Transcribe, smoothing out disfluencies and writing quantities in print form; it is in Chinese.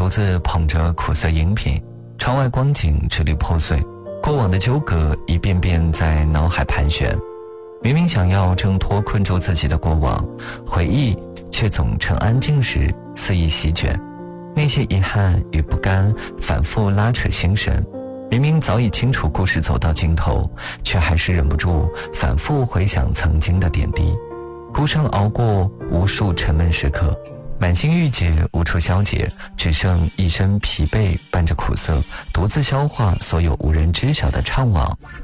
自捧着苦涩饮品，窗外光景支离破碎，过往的纠葛一遍遍在脑海盘旋。明明想要挣脱困住自己的过往，回忆却总趁安静时肆意席卷。那些遗憾与不甘反复拉扯心神，明明早已清楚故事走到尽头，却还是忍不住反复回想曾经的点滴。孤身熬过无数沉闷时刻，满心郁结无处消解，只剩一身疲惫伴着苦涩，独自消化所有无人知晓的怅惘